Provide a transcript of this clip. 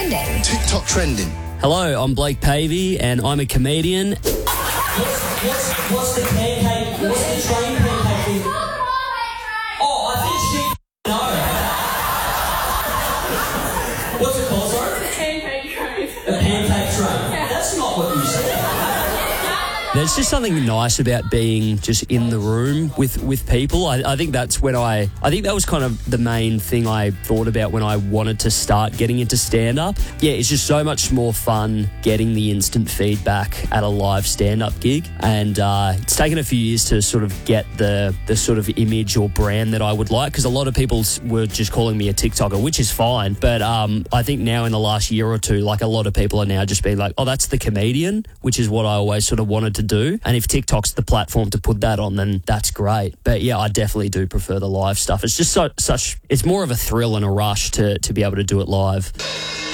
trending. TikTok trending. Hello, I'm Blake Pavey and I'm a comedian. What's the pancake? What's the train pancake thing? Oh, I think she no. What's it called, sorry? The pancake train. A pancake train. That's not what you said. There's just something nice about being just in the room with people. I think that's when I think that was kind of the main thing I thought about when I wanted to start getting into stand-up. Yeah, it's just so much more fun getting the instant feedback at a live stand-up gig. And it's taken a few years to sort of get the sort of image or brand that I would like, because a lot of people were just calling me a TikToker, which is fine. But I think now in the last year or two, like a lot of people are now just being like, oh, that's the comedian, which is what I always sort of wanted to do. And if TikTok's the platform to put that on, then that's great. But yeah, I definitely do prefer the live stuff. It's just it's more of a thrill and a rush to be able to do it live.